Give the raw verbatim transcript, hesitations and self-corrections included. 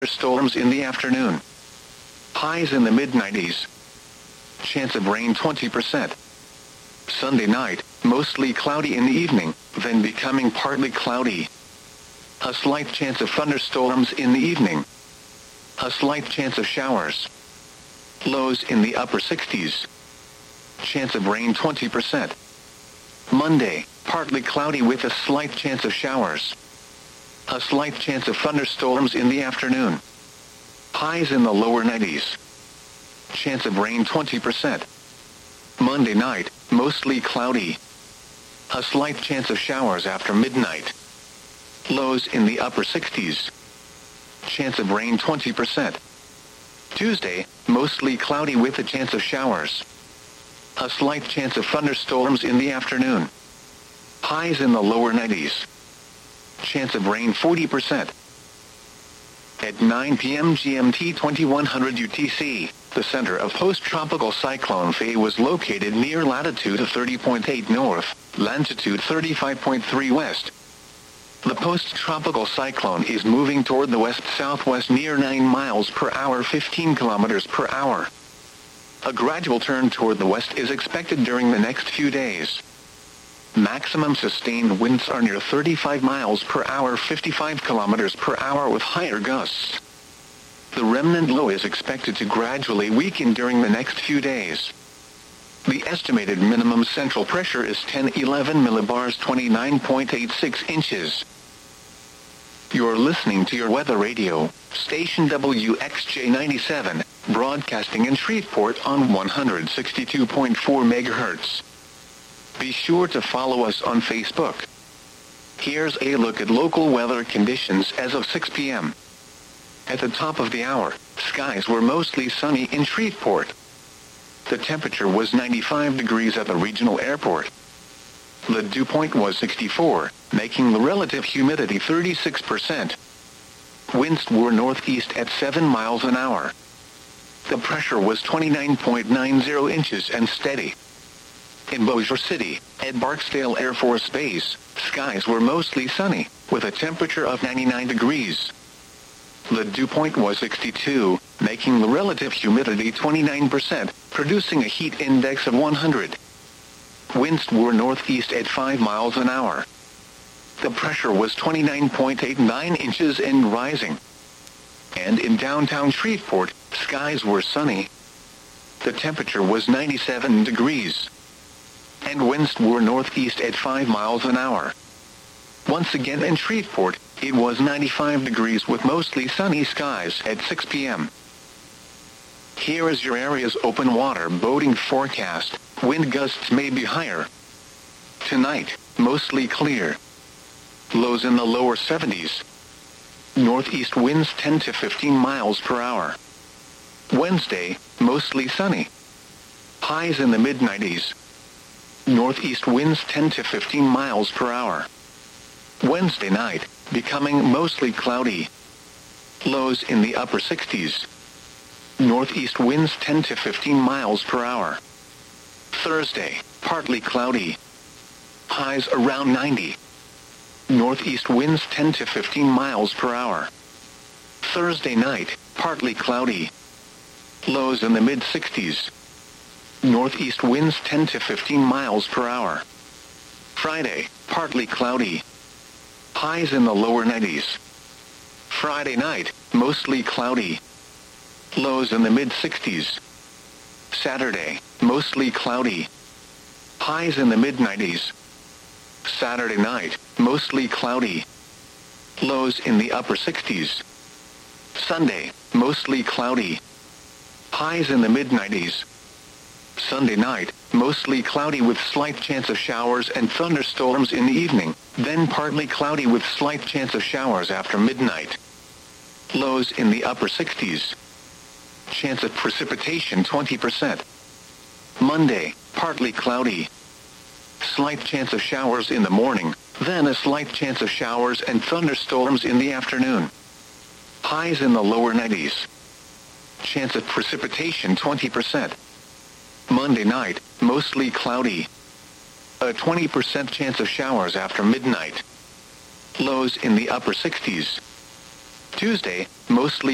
thunderstorms in the afternoon. Highs in the mid nineties. Chance of rain twenty percent. Sunday night, mostly cloudy in the evening, then becoming partly cloudy. A slight chance of thunderstorms in the evening. A slight chance of showers. Lows in the upper sixties. Chance of rain twenty percent. Monday, partly cloudy with a slight chance of showers. A slight chance of thunderstorms in the afternoon. Highs in the lower nineties. Chance of rain twenty percent. Monday night, mostly cloudy. A slight chance of showers after midnight. Lows in the upper sixties. Chance of rain twenty percent. Tuesday, mostly cloudy with a chance of showers. A slight chance of thunderstorms in the afternoon. Highs in the lower nineties. Chance of rain forty percent. At nine p m G M T twenty-one hundred U T C, the center of post-tropical cyclone Faye was located near latitude thirty point eight north, longitude thirty-five point three west. The post-tropical cyclone is moving toward the west-southwest near nine miles per hour, fifteen kilometers per hour. A gradual turn toward the west is expected during the next few days. Maximum sustained winds are near thirty-five miles per hour, fifty-five kilometers per hour with higher gusts. The remnant low is expected to gradually weaken during the next few days. The estimated minimum central pressure is ten eleven millibars, twenty-nine point eight six inches. You're listening to your weather radio, station W X J ninety-seven, broadcasting in Shreveport on one hundred sixty-two point four megahertz. Be sure to follow us on Facebook. Here's a look at local weather conditions as of six p m At the top of the hour, skies were mostly sunny in Shreveport. The temperature was ninety-five degrees at the regional airport. The dew point was sixty-four, making the relative humidity thirty-six percent. Winds were northeast at seven miles an hour. The pressure was twenty-nine point nine zero inches and steady. In Bossier City, at Barksdale Air Force Base, skies were mostly sunny, with a temperature of ninety-nine degrees. The dew point was sixty-two, making the relative humidity twenty-nine percent, producing a heat index of one hundred. Winds were northeast at five miles an hour. The pressure was twenty-nine point eight nine inches and rising. And in downtown Shreveport, skies were sunny. The temperature was ninety-seven degrees. And winds were northeast at five miles an hour. Once again in Shreveport, it was ninety-five degrees with mostly sunny skies at six p m Here is your area's open water boating forecast. Wind gusts may be higher. Tonight, mostly clear. Lows in the lower seventies. Northeast winds ten to fifteen miles per hour. Wednesday, mostly sunny. Highs in the mid nineties. Northeast winds ten to fifteen miles per hour. Wednesday night, becoming mostly cloudy. Lows in the upper sixties. Northeast winds ten to fifteen miles per hour. Thursday, partly cloudy. Highs around ninety. Northeast winds ten to fifteen miles per hour. Thursday night, partly cloudy. Lows in the mid sixties. Northeast winds ten to fifteen miles per hour. Friday, partly cloudy. Highs in the lower nineties. Friday night, mostly cloudy. Lows in the mid sixties. Saturday, mostly cloudy. Highs in the mid nineties. Saturday night, mostly cloudy. Lows in the upper sixties. Sunday, mostly cloudy. Highs in the mid nineties. Sunday night, mostly cloudy with slight chance of showers and thunderstorms in the evening, then partly cloudy with slight chance of showers after midnight. Lows in the upper sixties. Chance of precipitation twenty percent. Monday, partly cloudy. Slight chance of showers in the morning, then a slight chance of showers and thunderstorms in the afternoon. Highs in the lower nineties. Chance of precipitation twenty percent. Monday night, mostly cloudy. A twenty percent chance of showers after midnight. Lows in the upper sixties. Tuesday, mostly